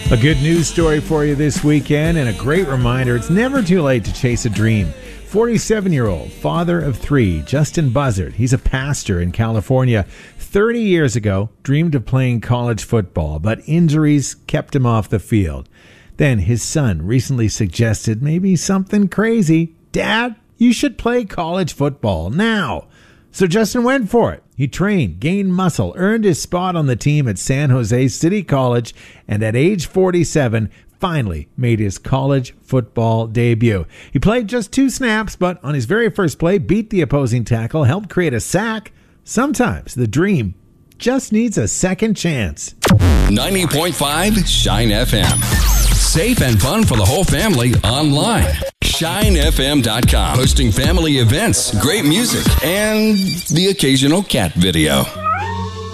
A good news story for you this weekend and a great reminder it's never too late to chase a dream. 47-year-old father of three, Justin Buzzard, he's a pastor in California. 30 years ago, dreamed of playing college football, but injuries kept him off the field. Then his son recently suggested maybe something crazy. Dad, you should play college football now. So Justin went for it. He trained, gained muscle, earned his spot on the team at San Jose City College, and at age 47, finally made his college football debut. He played just 2 snaps, but on his very first play, beat the opposing tackle, helped create a sack. Sometimes the dream just needs a second chance. 90.5 Shine FM. Safe and fun for the whole family online. ShineFM.com. Hosting family events, great music, and the occasional cat video.